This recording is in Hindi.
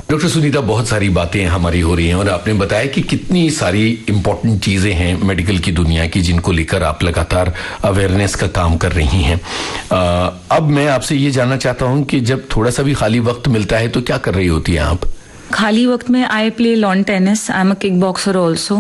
डॉक्टर सुनीता, बहुत सारी बातें हमारी हो रही हैं और आपने बताया कि कितनी सारी इंपॉर्टेंट चीजें हैं मेडिकल की दुनिया की जिनको लेकर आप लगातार अवेयरनेस का काम कर रही हैं। अब मैं आपसे ये जानना चाहता हूं कि जब थोड़ा सा भी खाली वक्त मिलता है तो क्या कर रही होती हैं आप? खाली वक्त में I play lawn tennis. I am a kick boxer also.